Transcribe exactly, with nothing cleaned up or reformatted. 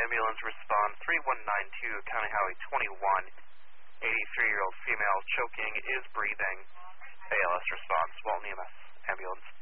ambulance respond three one nine two, County Highway twenty-one. eighty-three-year-old female choking, is breathing. A L S response, Walton E M S ambulance.